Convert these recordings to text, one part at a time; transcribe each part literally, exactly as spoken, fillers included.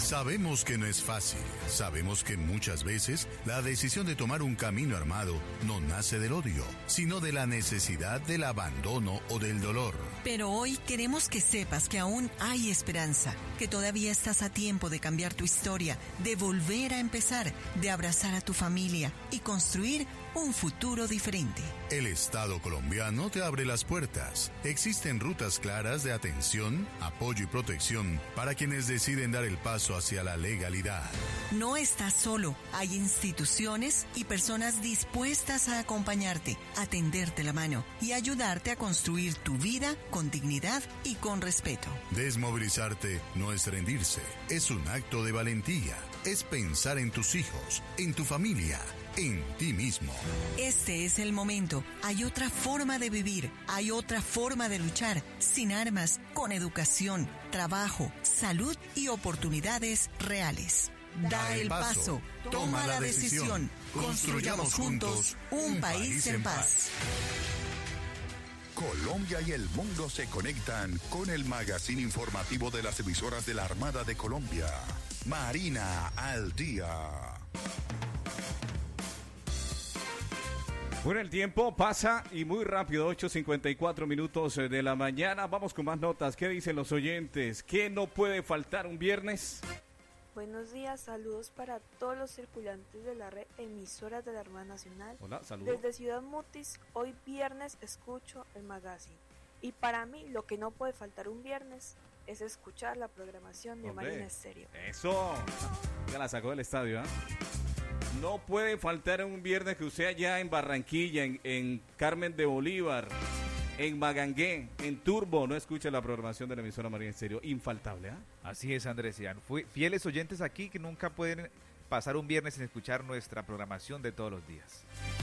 Sabemos que no es fácil, sabemos que muchas veces la decisión de tomar un camino armado no nace del odio, sino de la necesidad del abandono o del dolor. Pero hoy queremos que sepas que aún hay esperanza, que todavía estás a tiempo de cambiar tu historia, de volver a empezar, de abrazar a tu familia y construir un futuro diferente. El Estado colombiano te abre las puertas. Existen rutas claras de atención, apoyo y protección para quienes deciden dar el paso hacia la legalidad. No estás solo. Hay instituciones y personas dispuestas a acompañarte, a tenderte la mano y ayudarte a construir tu vida con dignidad y con respeto. Desmovilizarte no es rendirse, es un acto de valentía. Es pensar en tus hijos, en tu familia, en ti mismo. Este es el momento. Hay otra forma de vivir, hay otra forma de luchar, sin armas, con educación, trabajo, salud y oportunidades reales. Da el paso, toma la decisión, construyamos juntos un país en paz. Colombia y el mundo se conectan con el magazine informativo de las emisoras de la Armada de Colombia. Marina al día. Bueno, el tiempo pasa y muy rápido, ocho cincuenta y cuatro minutos de la mañana. Vamos con más notas. ¿Qué dicen los oyentes? ¿Qué no puede faltar un viernes? Buenos días, saludos para todos los circulantes de la red emisoras de la Armada Nacional. Hola, saludos. Desde Ciudad Mutis, hoy viernes escucho el magazine. Y para mí, lo que no puede faltar un viernes es escuchar la programación de Hombre, Marina Estéreo. Eso, ya la sacó del estadio, ¿eh? No puede faltar un viernes que usted allá en Barranquilla, en, en Carmen de Bolívar, en Magangué, en Turbo, no escuche la programación de la emisora Marina Estéreo. Infaltable, ¿ah? ¿eh? Así es, Andrés. Fue fieles oyentes aquí que nunca pueden pasar un viernes sin escuchar nuestra programación de todos los días.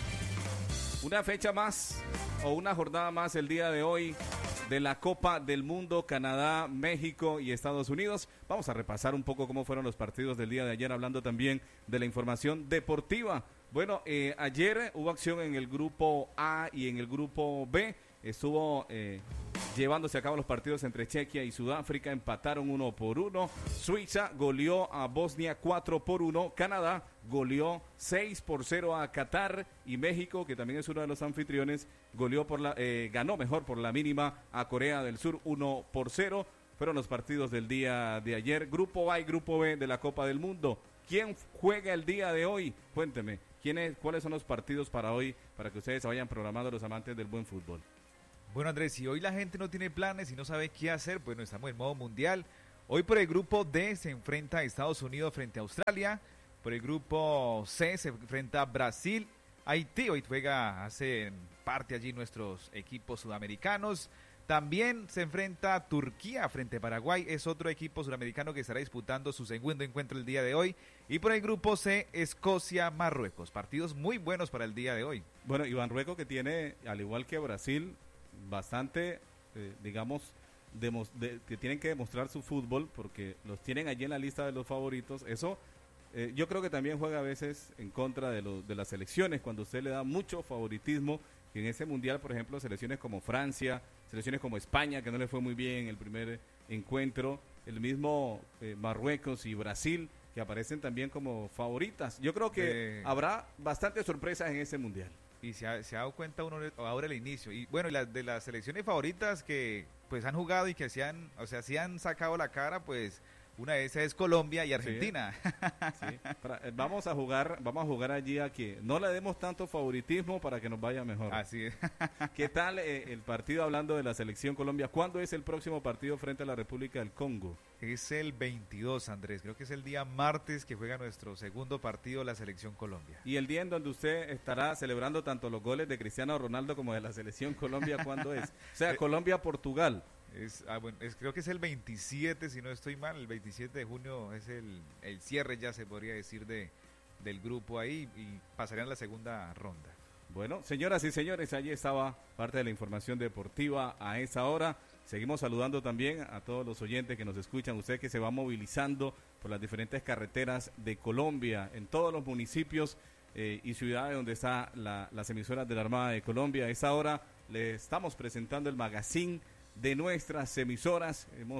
Una fecha más o una jornada más el día de hoy de la Copa del Mundo, Canadá, México y Estados Unidos. Vamos a repasar un poco cómo fueron los partidos del día de ayer, hablando también de la información deportiva. Bueno, eh, ayer hubo acción en el grupo A y en el grupo B. Estuvo eh, llevándose a cabo los partidos entre Chequia y Sudáfrica, empataron uno por uno. Suiza goleó a Bosnia cuatro por uno. Canadá goleó seis por cero a Qatar, y México, que también es uno de los anfitriones, goleó por la, eh, ganó mejor por la mínima a Corea del Sur uno por cero. Fueron los partidos del día de ayer. Grupo A y Grupo B de la Copa del Mundo. ¿Quién juega el día de hoy? Cuénteme, ¿quiénes, ¿cuáles son los partidos para hoy, para que ustedes se vayan programando, los amantes del buen fútbol? Bueno, Andrés, si hoy la gente no tiene planes y no sabe qué hacer, bueno, estamos en modo mundial. Hoy por el grupo D se enfrenta a Estados Unidos frente a Australia. Por el grupo C se enfrenta a Brasil, Haití. Hoy juega, hacen parte allí nuestros equipos sudamericanos. También se enfrenta a Turquía frente a Paraguay. Es otro equipo sudamericano que estará disputando su segundo encuentro el día de hoy. Y por el grupo C, Escocia, Marruecos. Partidos muy buenos para el día de hoy. Bueno, y Marruecos, que tiene, al igual que Brasil, bastante, eh, digamos, demos, de, que tienen que demostrar su fútbol, porque los tienen allí en la lista de los favoritos. Eso eh, yo creo que también juega a veces en contra de, lo, de las selecciones, cuando usted le da mucho favoritismo. En ese mundial, por ejemplo, selecciones como Francia, selecciones como España, que no le fue muy bien en el primer encuentro, el mismo eh, Marruecos y Brasil, que aparecen también como favoritas. Yo creo que eh... habrá bastantes sorpresas en ese mundial. Y se ha, se ha dado cuenta uno ahora el inicio. Y bueno, y las de las selecciones favoritas que pues han jugado y que se han, o sea, sí han sacado la cara, pues una de esas es Colombia y Argentina. Sí, sí. Para, eh, vamos a jugar, vamos a jugar allí a que no le demos tanto favoritismo para que nos vaya mejor. Así es. ¿Qué tal eh, el partido, hablando de la selección Colombia? ¿Cuándo es el próximo partido frente a la República del Congo? Es el veintidós, Andrés. Creo que es el día martes que juega nuestro segundo partido la selección Colombia. ¿Y el día en donde usted estará celebrando tanto los goles de Cristiano Ronaldo como de la selección Colombia, cuándo es? O sea, Colombia-Portugal. Es, ah, bueno, es, creo que es el veintisiete, si no estoy mal, el veintisiete de junio es el, el cierre, ya se podría decir, de del grupo ahí, y pasarían a la segunda ronda. Bueno, señoras y señores, allí estaba parte de la información deportiva a esa hora. Seguimos saludando también a todos los oyentes que nos escuchan, usted que se va movilizando por las diferentes carreteras de Colombia, en todos los municipios eh, y ciudades donde están la, las emisoras de la Armada de Colombia. A esa hora le estamos presentando el magazine de nuestras emisoras. Hemos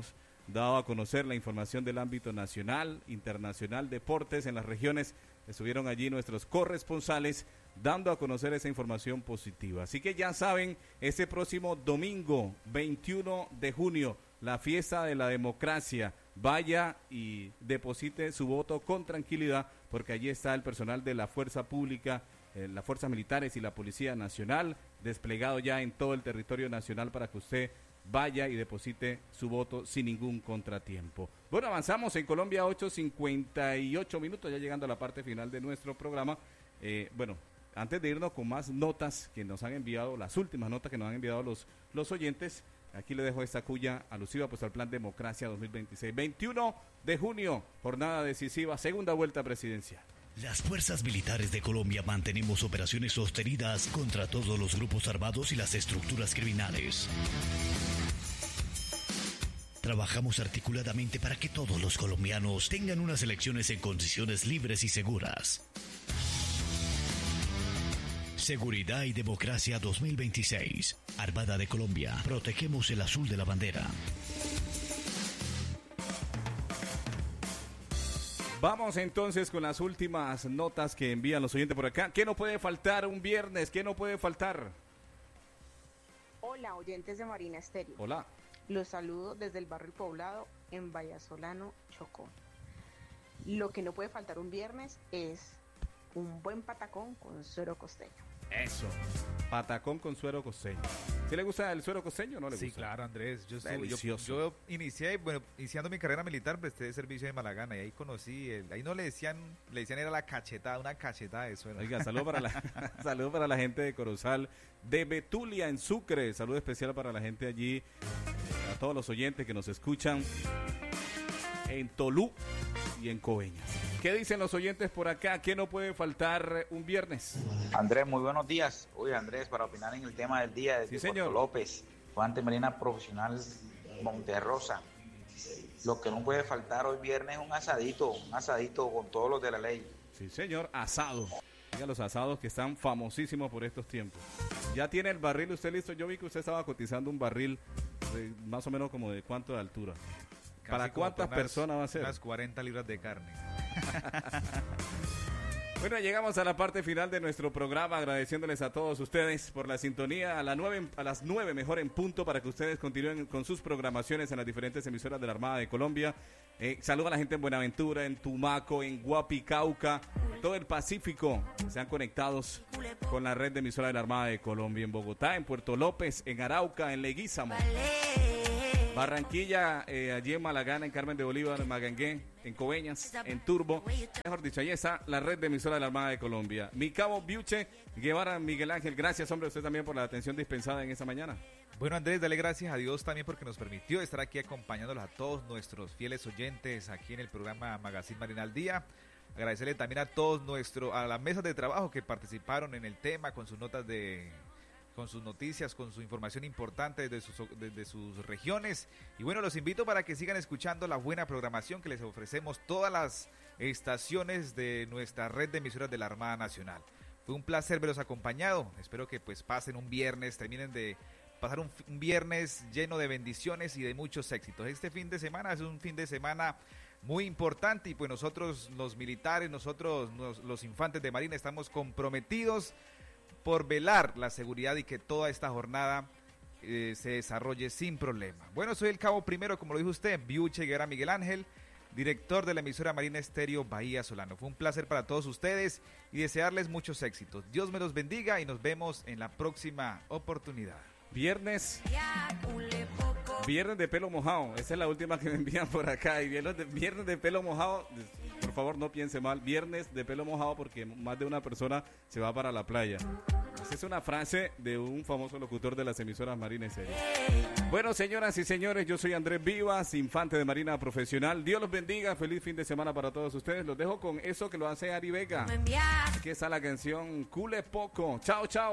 dado a conocer la información del ámbito nacional, internacional, deportes en las regiones. Estuvieron allí nuestros corresponsales dando a conocer esa información positiva. Así que ya saben, este próximo domingo veintiuno de junio, la fiesta de la democracia. Vaya y deposite su voto con tranquilidad, porque allí está el personal de la Fuerza Pública, eh, las Fuerzas Militares y la Policía Nacional, desplegado ya en todo el territorio nacional para que usted vaya y deposite su voto sin ningún contratiempo. Bueno, avanzamos en Colombia, ocho cincuenta y ocho minutos, ya llegando a la parte final de nuestro programa. Eh, bueno, antes de irnos con más notas que nos han enviado, las últimas notas que nos han enviado los, los oyentes, aquí le dejo esta cuya alusiva pues al Plan Democracia dos mil veintiséis. veintiuno de junio, jornada decisiva, segunda vuelta presidencial. Las fuerzas militares de Colombia mantenemos operaciones sostenidas contra todos los grupos armados y las estructuras criminales. Trabajamos articuladamente para que todos los colombianos tengan unas elecciones en condiciones libres y seguras. Seguridad y Democracia dos mil veintiséis. Armada de Colombia. Protegemos el azul de la bandera. Vamos entonces con las últimas notas que envían los oyentes por acá. ¿Qué no puede faltar un viernes? ¿Qué no puede faltar? Hola, oyentes de Marina Estéreo. Hola. Los saludo desde el barrio El Poblado en Vallasolano, Chocó. Lo que no puede faltar un viernes es un buen patacón con suero costeño. Eso, patacón con suero costeño. ¿Sí le gusta el suero costeño o no le gusta? Sí, claro, Andrés. Yo, estuve, yo, Delicioso. yo inicié, bueno, iniciando mi carrera militar, presté servicio de Malagana y ahí conocí, el, ahí no le decían, le decían era la cachetada, una cachetada de suero. Oiga, saludo para la, saludo para la gente de Corozal, de Betulia en Sucre. Saludo especial para la gente allí, a todos los oyentes que nos escuchan en Tolú y en Coveñas. ¿Qué dicen los oyentes por acá? ¿Qué no puede faltar un viernes? Andrés, muy buenos días. Uy, Andrés, para opinar en el tema del día desde Sí, señor. Puerto López, Fuente Marina Profesional Monterrosa. Lo que no puede faltar hoy viernes es un asadito, un asadito con todos los de la ley. Sí, señor, asado. Diga los asados que están famosísimos por estos tiempos. ¿Ya tiene el barril usted listo? Yo vi que usted estaba cotizando un barril de más o menos como de cuánto de altura. Casi ¿Para como cuántas unas- personas va a ser? Unas cuarenta libras de carne. Bueno, llegamos a la parte final de nuestro programa, agradeciéndoles a todos ustedes por la sintonía a, la nueve, a las nueve mejor en punto para que ustedes continúen con sus programaciones en las diferentes emisoras de la Armada de Colombia. Eh, saludo a la gente en Buenaventura, en Tumaco, en Guapi, Cauca, todo el Pacífico, que sean conectados con la red de emisoras de la Armada de Colombia, en Bogotá, en Puerto López, en Arauca, en Leguízamo, Barranquilla, eh, allí en Malagana, en Carmen de Bolívar, en Magangué, en Coveñas, en Turbo. Mejor dicho, ahí está la red de emisoras de la Armada de Colombia. Mi cabo Biuche, Guevara, Miguel Ángel, gracias, hombre, a usted también por la atención dispensada en esta mañana. Bueno, Andrés, dale gracias a Dios también porque nos permitió estar aquí acompañándolos a todos nuestros fieles oyentes aquí en el programa Magazine Marina al Día. Agradecerle también a todos nuestros, a las mesas de trabajo que participaron en el tema con sus notas de... con sus noticias, con su información importante desde sus, desde sus regiones. Y bueno, los invito para que sigan escuchando la buena programación que les ofrecemos todas las estaciones de nuestra red de emisoras de la Armada Nacional. Fue un placer verlos acompañado. Espero que pues pasen un viernes, terminen de pasar un, un viernes lleno de bendiciones y de muchos éxitos. Este fin de semana es un fin de semana muy importante y pues nosotros los militares, nosotros los, los infantes de Marina estamos comprometidos por velar la seguridad y que toda esta jornada eh, se desarrolle sin problema. Bueno, soy el cabo primero, como lo dijo usted, Biuche Guerra Miguel Ángel, director de la emisora Marina Estéreo Bahía Solano. Fue un placer para todos ustedes y desearles muchos éxitos. Dios me los bendiga y nos vemos en la próxima oportunidad. Viernes, viernes de pelo mojado, esa es la última que me envían por acá. Y viernes de, viernes de pelo mojado, por favor no piense mal, viernes de pelo mojado porque más de una persona se va para la playa. Esa es una frase de un famoso locutor de las emisoras Marina Estéreo. Bueno, señoras y señores, yo soy Andrés Vivas, infante de Marina profesional. Dios los bendiga, feliz fin de semana para todos ustedes. Los dejo con eso que lo hace Ari Vega. Aquí está la canción Cule Poco. Chao, chao.